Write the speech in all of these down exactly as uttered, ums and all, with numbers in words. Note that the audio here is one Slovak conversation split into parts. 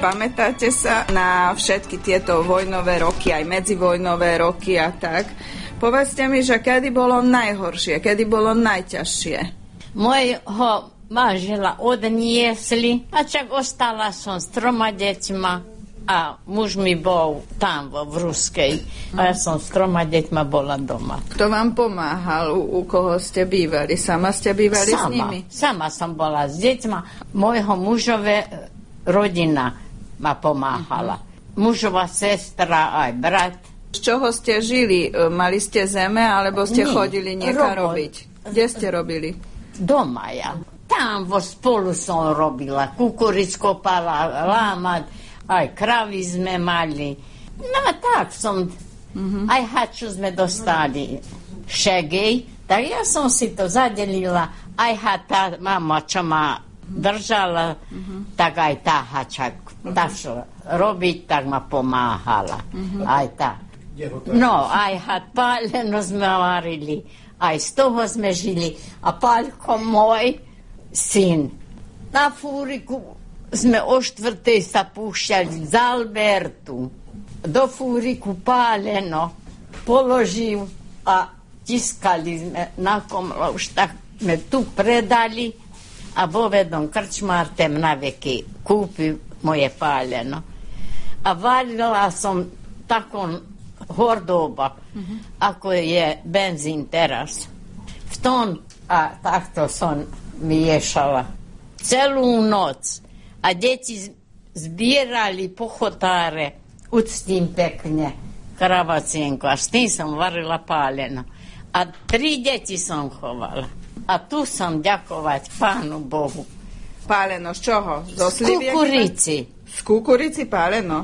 Pamätáte sa na všetky tieto vojnové roky, aj medzivojnové roky a tak? Povedzte mi, že kedy bolo najhoršie, kedy bolo najťažšie? Mojho manžela odniesli, a čak ostala som s troma deťma. A muž mi bol tam vo v Ruskej a ja som s troma deťma bola doma. Kto vám pomáhal? U, u koho ste bývali? Sama ste bývali sama, s nimi? Sama som bola s deťma. Mojho mužové rodina ma pomáhala. Uh-huh. Mužova sestra aj brat. Z čoho ste žili? Mali ste zeme alebo ste Nie, chodili niekam robot. robiť? Kde ste robili? Doma ja. Tam vo spolu som robila. Kukuric kopala, lámať. Aj kravy sme mali. No tak som, uh-huh. aj haču sme dostali šegej, tak ja som si to zadelila. Aj tá mama, čo ma držala, uh-huh. tak aj tá hača, uh-huh. tá šla robiť, tak ma pomáhala. Uh-huh. Aj tá. No, aj hat páleno sme varili, aj z toho sme žili. A Paľko môj syn na fúriku sme o štvrtej sa púšťali z Albertu do fúriku páleno, položil a tiskali sme na komlo, už tak sme tu predali a vo vedom krčmár tem na veky kúpil moje páleno. A varila som takom hordoba, uh-huh. ako je benzín teraz. V tom a takto som miešala celú noc. A deti zbierali pochotáre, uctím pekne, kravacienku. A s tým som varila páleno. A tri deti som chovala. A tu som ďakovať Pánu Bohu. Páleno z čoho? Z kukurici. Z kukurici páleno?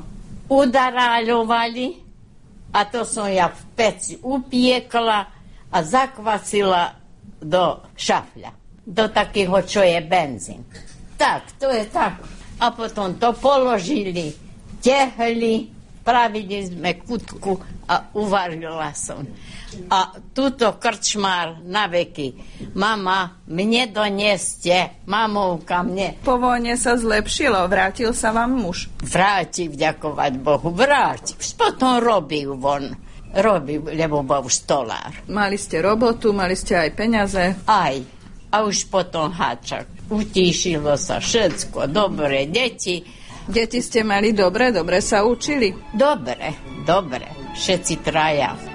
Udaráľovali a to som ja v peci upiekla a zakvasila do šafľa. Do takého, čo je benzín. Tak, to je tak. A potom to položili, tehli, pravili sme kutku a uvarila som. A túto krčmár na veky. Mama, mne donieste, mamovka mne. Po vojne sa zlepšilo, vrátil sa vám muž? Vrátil, vďakovať Bohu, vrátil. Potom robil von. Robil, lebo bol stolár. Mali ste robotu, mali ste aj peniaze? Aj. A už potom háčak. Utíšilo sa všetko, dobre, deti. Deti ste mali dobre, dobre sa učili? Dobre, dobre, všetci traja.